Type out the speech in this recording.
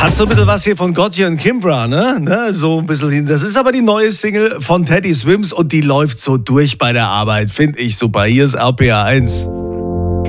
Hat so ein bisschen was hier von Gotye und Kimbra, ne? So ein bisschen. Das ist aber die neue Single von Teddy Swims und die läuft so durch bei der Arbeit. Finde ich super. Hier ist RPA 1.